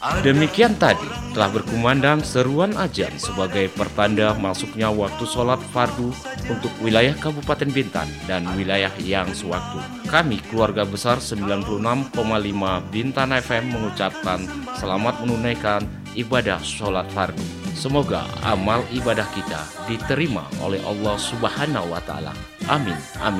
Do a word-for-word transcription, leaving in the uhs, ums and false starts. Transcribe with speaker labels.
Speaker 1: Demikian tadi telah berkumandang seruan azan sebagai pertanda masuknya waktu sholat fardu untuk wilayah Kabupaten Bintan dan wilayah yang sewaktu. Kami keluarga besar sembilan puluh enam koma lima Bintan F M mengucapkan selamat menunaikan ibadah sholat fardu. Semoga amal ibadah kita diterima oleh Allah Subhanahu wa Ta'ala. Amin. Amin.